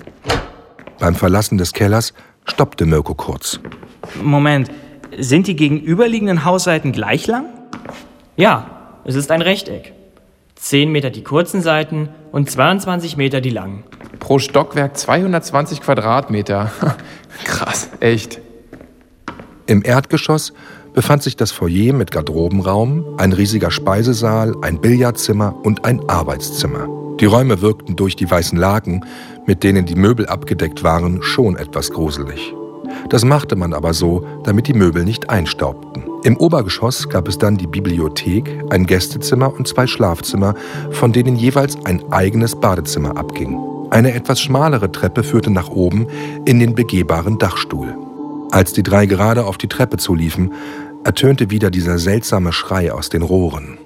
Beim Verlassen des Kellers stoppte Mirko kurz. Moment, sind die gegenüberliegenden Hausseiten gleich lang? Ja, es ist ein Rechteck. 10 Meter die kurzen Seiten und 22 Meter die langen. Pro Stockwerk 220 Quadratmeter. Krass, echt. Im Erdgeschoss befand sich das Foyer mit Garderobenraum, ein riesiger Speisesaal, ein Billardzimmer und ein Arbeitszimmer. Die Räume wirkten durch die weißen Laken, mit denen die Möbel abgedeckt waren, schon etwas gruselig. Das machte man aber so, damit die Möbel nicht einstaubten. Im Obergeschoss gab es dann die Bibliothek, ein Gästezimmer und 2 Schlafzimmer, von denen jeweils ein eigenes Badezimmer abging. Eine etwas schmalere Treppe führte nach oben in den begehbaren Dachstuhl. Als die 3 gerade auf die Treppe zuliefen, ertönte wieder dieser seltsame Schrei aus den Rohren.